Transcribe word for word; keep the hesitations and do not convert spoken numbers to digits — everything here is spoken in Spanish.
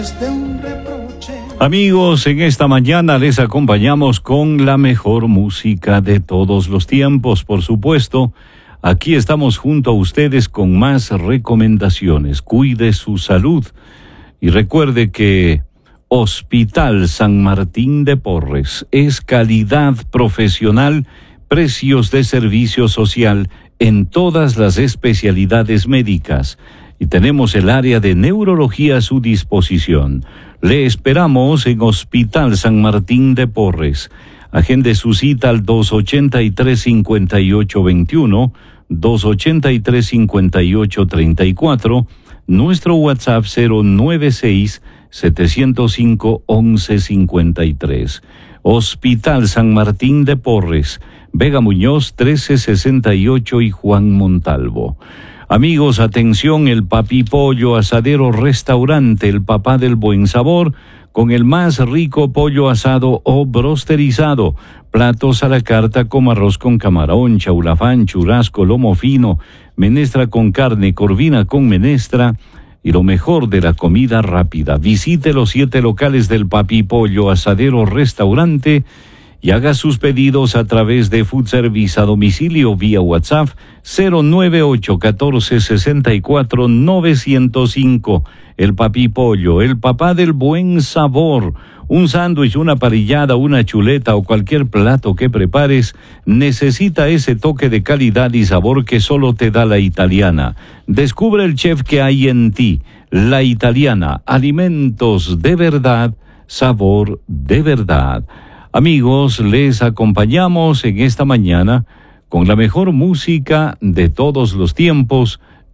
Amigos, en esta mañana les acompañamos con la mejor música de todos los tiempos, por supuesto. Aquí estamos junto a ustedes con más recomendaciones. Cuide su salud y recuerde que Hospital San Martín de Porres es calidad profesional, precios de servicio social en todas las especialidades médicas y tenemos el área de neurología a su disposición. Le esperamos en Hospital San Martín de Porres. Agende su cita al dos ochenta y tres, cincuenta y ocho veintiuno, dos ochenta y tres, cincuenta y ocho treinta y cuatro, nuestro WhatsApp cero nueve seis, siete cero cinco, once cincuenta y tres. Hospital San Martín de Porres, Vega Muñoz trece sesenta y ocho y Juan Montalvo. Amigos, atención, el Papi Pollo Asadero Restaurante, el papá del buen sabor, con el más rico pollo asado o brosterizado, platos a la carta como arroz con camarón, chaulafán, churrasco, lomo fino, menestra con carne, corvina con menestra y lo mejor de la comida rápida. Visite los siete locales del Papi Pollo Asadero Restaurante y haga sus pedidos a través de Food Service a domicilio vía WhatsApp cero nueve ocho, catorce, sesenta y cuatro, novecientos cinco. El Papi Pollo, el papá del buen sabor. Un sándwich, una parrillada, una chuleta o cualquier plato que prepares necesita ese toque de calidad y sabor que solo te da La Italiana. Descubre el chef que hay en ti. La Italiana, alimentos de verdad, sabor de verdad. Amigos, les acompañamos en esta mañana con la mejor música de todos los tiempos